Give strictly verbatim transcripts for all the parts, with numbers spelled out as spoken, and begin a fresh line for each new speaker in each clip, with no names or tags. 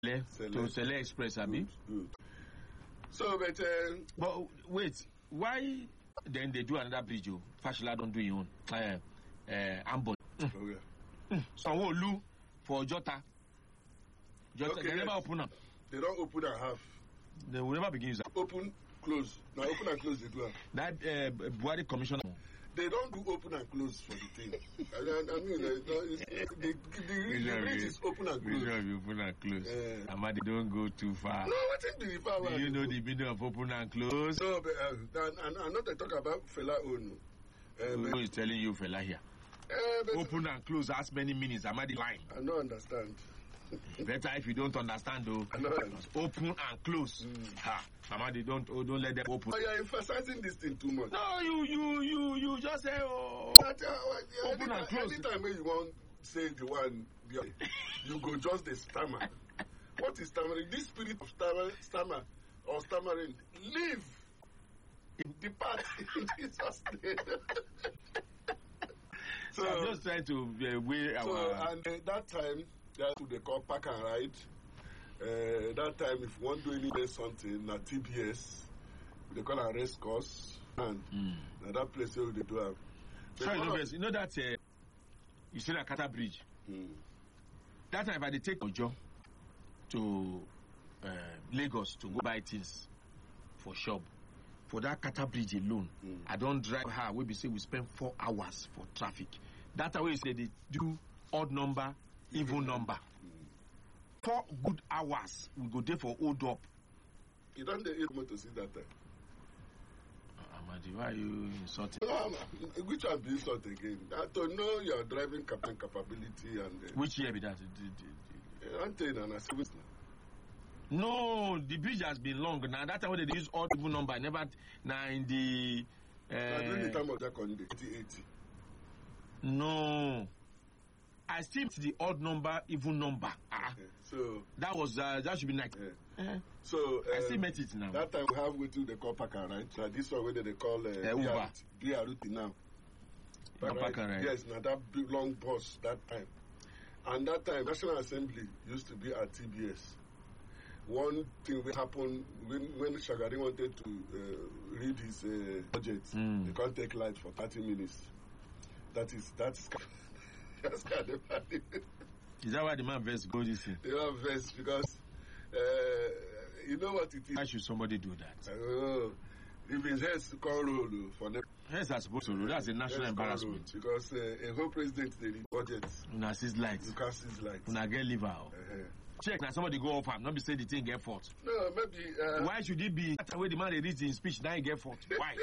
to Sele Express, I mean.
Good. So, but uh,
but wait, why then they do another bridge? Oh, Fashola don't do your own. Uh, uh, Ambon.
oh yeah.
So what Lu for Jota? Jota
Okay,
they never
yes.
open up.
They don't open and half.
They will never begin using
Open, close. Now open and close they do have.
that. Uh, Buhari commissioner.
They don't do open and close for the thing. I, I, I mean, uh, it's, the, the, the, the bridge is open and
We
close.
know you open and close.
Uh,
Amadi, don't go too far.
No, what is the far
Do you know the meaning of open and close?
No, but uh, and, and I'm not talking about fella own. Uh,
Who is telling you, fella here?
uh, but
Open and close has many meanings. Amadi lying.
I don't understand.
Better if you don't understand though.
I don't understand.
Open and close.
Mm.
Ha. Amadi, don't oh, don't let them open.
Oh, you're emphasizing this thing too much.
No, you you you you just say oh.
But, uh, uh,
Open
anytime,
and close.
anytime when you want say the one, the, you go just the stammer. What is stammering? This spirit of stammer, stammer or stammering, leave. Depart in Jesus' name.
So I'm just trying to uh, weigh
So,
our.
and uh, that time, that's what they call park and ride. Uh, that time, if you want to do any something, na T B S, they call a race course, and
Mm.
na that place where they do have. But
Sorry,
one
no,
of-
first, you know that uh, you see that Kata Bridge.
Mm.
That time, if I dey take Ojo to uh, Lagos to go buy things for shop, for that Kata Bridge alone,
Mm.
I don't drive her. We be say we spend four hours for traffic. That way, say they do odd number, even number. Four good hours we go there for hold up.
You don't need to see that time.
Amadi, why are you insulting?
No, I'm- which one be insult again? That to know your driving cap- and capability and. Uh,
Which year be that? The- the- the-
I'm telling you, and I say, listen,
No, the bridge has been long. Now that time when they use odd even number, never now in the. Uh,
now during the time of that Conde, eighty eighty.
no, I still the odd number, even number. Ah,
Okay. So,
that was uh, that should be like.
uh,
Eh,
so
I still
um,
met it now.
that time we have what they call park and ride. So this one where they call uh,
Uh, Uber.
B R T now.
Now park and ride.
Yes, now that big long bus that time. And that time, National Assembly used to be at T B S. One thing will happen when, when Shagari wanted to uh, read his uh, budget,
Mm.
they can't take light for thirty minutes. That is, that's, that's kind of funny.
Is that why the man vest go this thing?
They have vest because, uh, you know what it is?
Why should somebody do that?
I don't know. If his head's call roll for next.
Yes, that's supposed to do. That's a national embarrassment.
Because uh, a whole president, they need budget.
Una see light.
You can't see light.
Una get liver.
Uh-huh.
Check now somebody go off am. Not be say the thing get fault.
No, maybe. Uh,
Why should it be that way the man they read in speech now he get fault? Why?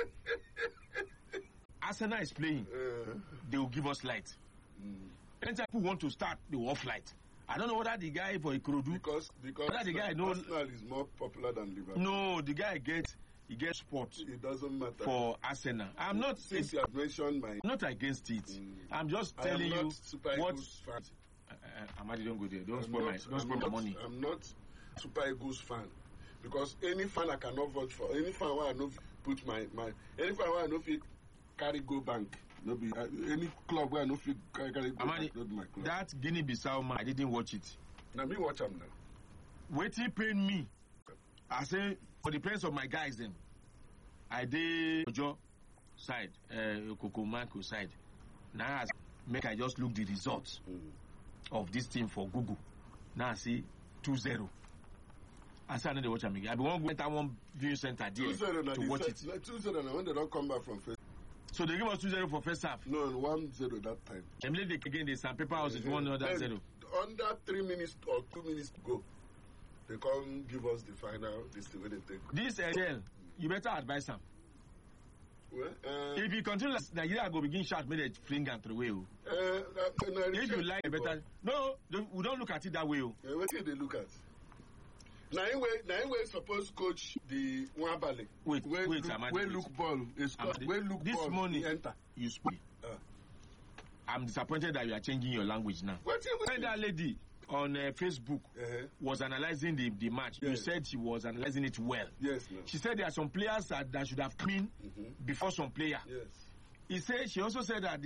Arsenal is playing.
Uh,
They will give us light.
mm.
Anytime people want to start, they will off light. I don't know whether the guy for Ikorodu.
Because because
Whether the guy know-
Arsenal is more popular than Liverpool.
No, the guy get he gets sport
It doesn't matter.
for Arsenal. I'm not
Since you have mentioned my.
I'm not against it.
Mm.
I'm just
I am
telling
not
you
Super
what.
Eagles fan.
Uh, uh, Amadi, don't go there. Don't
I'm
spoil my
not-
don't
I'm
spoil my
not-
money.
I'm not Super Eagles fan. Because any fan I cannot vote for, any fan where I know put my, my any fan where I know fit carry go bank. No be uh, any club where I know fit carry, carry go
Amadi,
bank. Not be my club.
that Guinea-Bissau man, I didn't watch it.
Now me watch them now.
Waiting pain me. I say for the parents of my guys them. I did Ojo side, uh, Coco Marco side. Now as make I just look the results
Mm.
of this team for Google. Now I see two zero. I say I know they watch am again. I be one go enter one viewing center there
two zero now.
to watch it.
two zero now when they don't come back from first.
So they give us two zero for first half.
No, one zero that time.
Them late again they sandpaper house is one other
Then,
zero.
Under three minutes or two minutes to go, they come give us the final. This thing when they take.
This L L, you better advise them.
Well, uh,
If you continue, Nigeria go begin shout, make they fling and throw away. oh.
uh, uh, uh,
If you like, better. No, don't- we don't look at it that way. oh.
Uh, what did they look at? Now, anyway, now, anyway, suppose coach the Nwabali.
Wait,
where
wait,
look,
Amadi,
where
wait.
look ball is
Amadi,
where look
this
ball
morning-
he enter.
You speak.
Uh,
I'm disappointed that you are changing your language now.
what you
When that lady on uh, Facebook
uh,
was analyzing the, the match, you
Yes.
said she was analyzing it well.
Yes, no.
She said there are some players that, that should have come in
Mhm.
before some player.
Yes.
He said she also said that